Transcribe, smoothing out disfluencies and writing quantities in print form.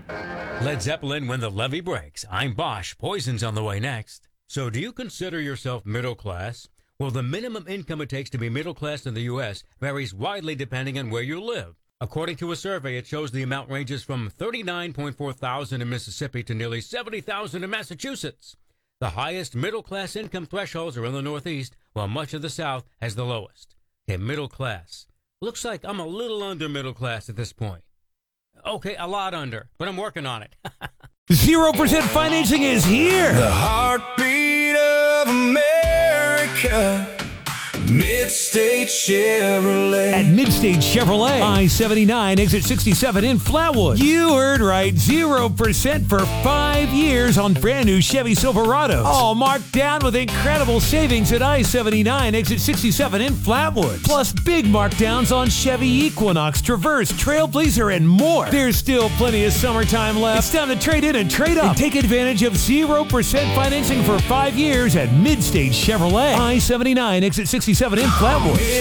Led Zeppelin, When the Levee Breaks. I'm Bosch. Poison's on the way next. So do you consider yourself middle class? Well, the minimum income it takes to be middle class in the U.S. varies widely depending on where you live. According to a survey, it shows the amount ranges from $39.4 thousand in Mississippi to nearly $70,000 in Massachusetts. The highest middle-class income thresholds are in the Northeast, while much of the South has the lowest. Okay, middle class. Looks like I'm a little under middle class at this point. Okay, a lot under, but I'm working on it. 0% financing is here. The heartbeat of America. Midstate Chevrolet. At Midstate Chevrolet, I-79, exit 67 in Flatwood. You heard right, 0% for 5 years on brand new Chevy Silverados. All marked down with incredible savings at I-79, exit 67 in Flatwood. Plus big markdowns on Chevy Equinox, Traverse, Trailblazer, and more. There's still plenty of summertime left. It's time to trade in and trade up. And take advantage of 0% financing for 5 years at Midstate Chevrolet. I-79, exit 67 in Flatwood.